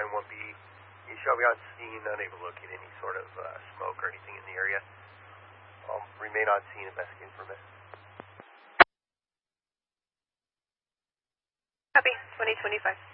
1B. You shall be on scene, unable to locate any sort of smoke or anything in the area. Remain on scene, investigating for a bit. Copy, 2025.